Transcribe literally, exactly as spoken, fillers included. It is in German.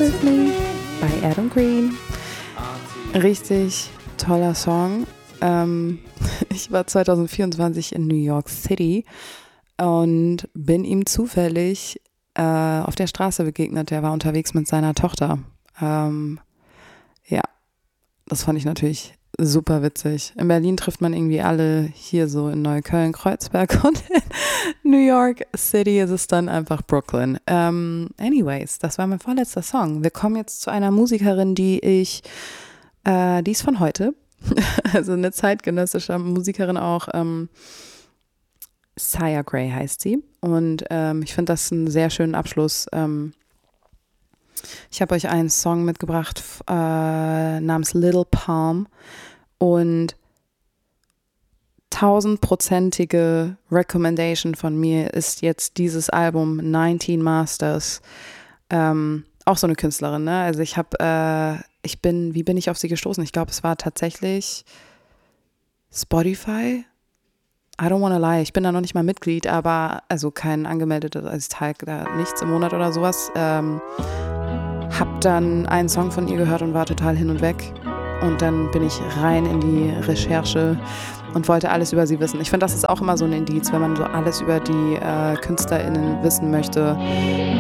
With Me bei Adam Green. Richtig toller Song. Ähm, ich war zwanzig vierundzwanzig in New York City und bin ihm zufällig äh, auf der Straße begegnet. Der war unterwegs mit seiner Tochter. Ähm, ja, das fand ich natürlich super witzig. In Berlin trifft man irgendwie alle, hier so in Neukölln, Kreuzberg, und in New York City ist es dann einfach Brooklyn. Ähm, anyways, das war mein vorletzter Song. Wir kommen jetzt zu einer Musikerin, die ich, äh, die ist von heute, also eine zeitgenössische Musikerin auch, ähm, Sia Gray heißt sie, und ähm, ich finde das einen sehr schönen Abschluss. Ähm, ich habe euch einen Song mitgebracht äh, namens Little Palm, und tausendprozentige Recommendation von mir ist jetzt dieses Album neunzehn Masters. Ähm, auch so eine Künstlerin, ne? Also ich habe, äh, ich bin, wie bin ich auf sie gestoßen? Ich glaube, es war tatsächlich Spotify. I don't wanna lie, ich bin da noch nicht mal Mitglied, aber, also kein angemeldetes, also ich teile da nichts im Monat oder sowas. Ähm, hab dann einen Song von ihr gehört und war total hin und weg. Und dann bin ich rein in die Recherche und wollte alles über sie wissen. Ich finde, das ist auch immer so ein Indiz, wenn man so alles über die äh, KünstlerInnen wissen möchte.